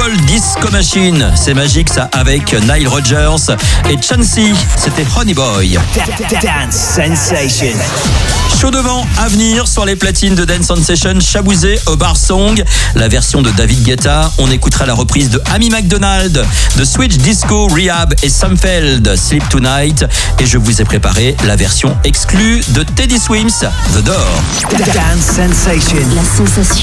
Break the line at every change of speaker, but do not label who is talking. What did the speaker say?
Purple Disco Machine. C'est magique ça avec Nile Rodgers et Chansey. C'était Honey Boy.
Dance Sensation.
Chaud devant à venir sur les platines de Dance Sensation. Chabouzé au bar song. La version de David Guetta. On écoutera la reprise de Amy McDonald, de Switch Disco, Rehab et Sumfeld, Sleep Tonight. Et je vous ai préparé la version exclue de Teddy Swims, The Door.
Dance Sensation.
La sensation.